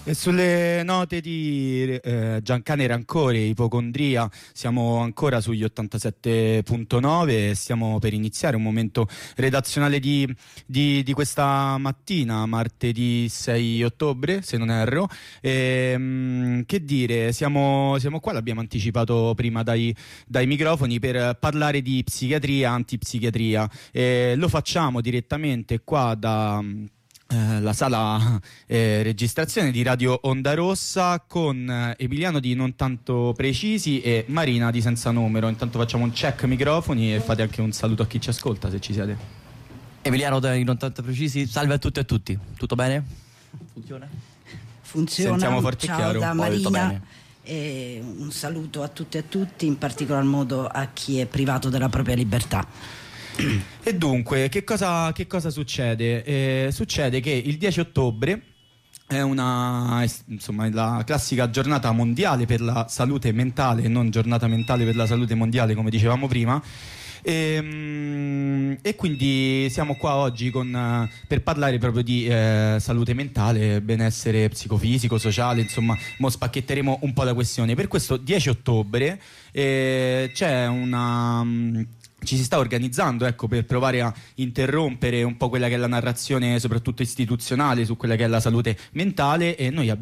E sulle note di Giancane Rancore, ipocondria, siamo ancora sugli 87.9 e stiamo per iniziare un momento redazionale di questa mattina, martedì 6 ottobre, se non erro. Che dire, siamo qua, l'abbiamo anticipato prima dai microfoni, per parlare di psichiatria, antipsichiatria. Lo facciamo direttamente qua da la sala registrazione di Radio Onda Rossa con Emiliano di Non Tanto Precisi e Marina di Senza Numero. Intanto facciamo un check microfoni e fate anche un saluto a chi ci ascolta, se ci siete. Emiliano di Non Tanto Precisi, salve a tutti e a tutti. Tutto bene? Funziona? Funziona. Sentiamo forte e Ciao chiaro. da Molto Marina bene. e un saluto a tutti e a tutti, in particolar modo a chi è privato della propria libertà. E dunque, che cosa succede? Succede che il 10 ottobre è la classica giornata mondiale per la salute mentale, non giornata mentale per la salute mondiale, come dicevamo prima. E quindi siamo qua oggi per parlare proprio di salute mentale, benessere psicofisico, sociale, insomma, mo spacchetteremo un po' la questione. Per questo 10 ottobre ci si sta organizzando, ecco, per provare a interrompere un po' quella che è la narrazione soprattutto istituzionale su quella che è la salute mentale, e noi